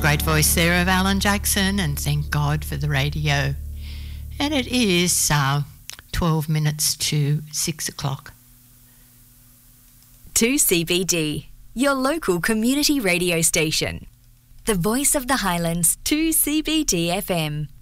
great voice there of Alan Jackson, and thank God for the radio. And it is 12 minutes to 6 o'clock. 2CBD, your local community radio station. The voice of the Highlands, 2CBD FM.